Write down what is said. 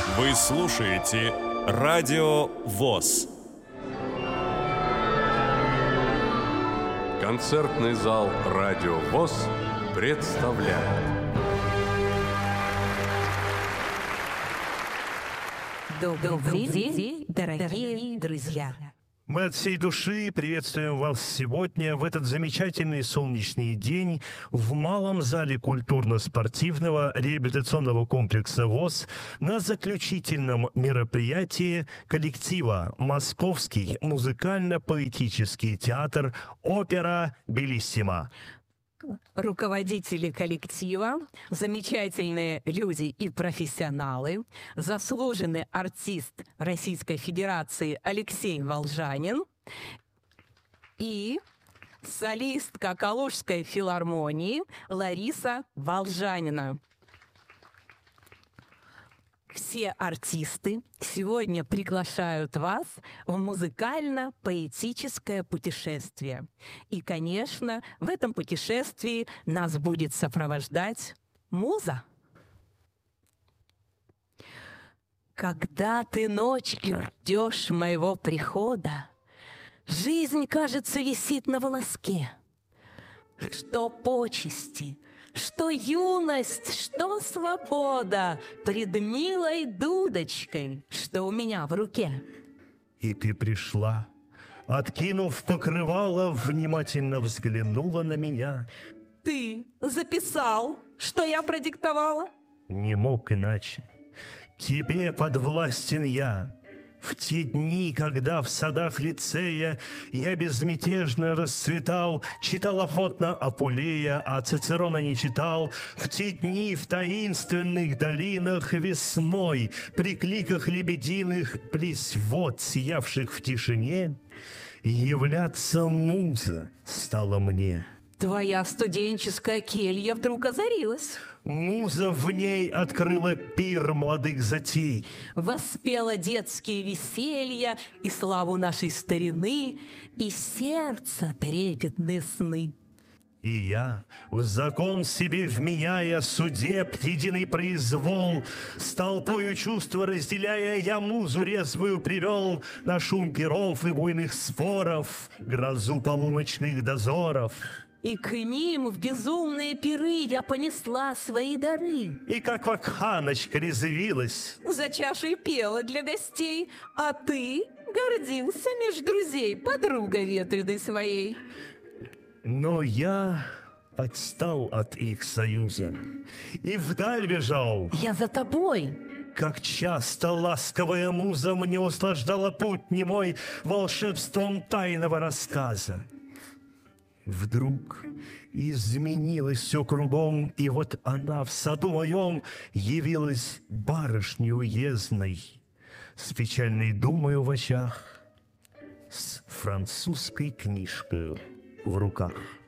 Вы слушаете Радио ВОС. Концертный зал «Радио ВОС» представляет. Добрый день, дорогие друзья! Мы от всей души приветствуем вас сегодня, в этот замечательный солнечный день, в малом зале культурно-спортивного реабилитационного комплекса ВОС на заключительном мероприятии коллектива «Московский музыкально-поэтический театр «Опера Белиссима». Руководители коллектива, замечательные люди и профессионалы, заслуженный артист Российской Федерации Алексей Волжанин и солистка Калужской филармонии Лариса Волжанина. Все артисты сегодня приглашают вас в музыкально-поэтическое путешествие. И, конечно, в этом путешествии нас будет сопровождать муза. Когда ты ночью ждешь моего прихода, жизнь, кажется, висит на волоске. Что почести, что юность, что свобода пред милой дудочкой, что у меня в руке. И ты пришла, откинув покрывало, внимательно взглянула на меня. Ты записал, что я продиктовала? Не мог иначе. Тебе подвластен я. В те дни, когда в садах лицея я безмятежно расцветал, читал охотно Апулея, а Цицерона не читал, в те дни в таинственных долинах весной, при кликах лебединых, близ вод, сиявших в тишине, являться муза стала мне. Твоя студенческая келья вдруг озарилась. Муза в ней открыла пир молодых затей. Воспела детские веселья и славу нашей старины, и сердце трепетные сны. И я, в закон себе вменяя судеб единый произвол, с толпою чувства разделяя, я музу резвую привел на шум пиров и буйных споров, грозу полуночных дозоров. И к ним в безумные пиры я понесла свои дары. И как вакханочка резвилась, За чашей пела для гостей, а ты гордился меж друзей подругой ветреной своей. но я отстал от их союза и вдаль бежал. Я за тобой. Как часто ласковая муза мне услаждала путь немой волшебством тайного рассказа. Вдруг изменилось все кругом, и вот она в саду моем явилась барышней уездной, с печальной думой в очах, с французской книжкой в руках.